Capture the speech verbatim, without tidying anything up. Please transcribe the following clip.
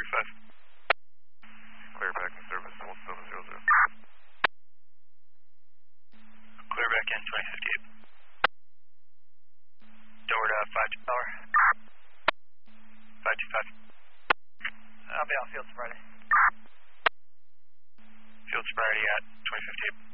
three five. Clear back in service, one seven zero zero. Clear back in, twenty fifty-eight. Door to five two power. five two five. I'll be on field Friday. Field sobriety at twenty fifty-eight.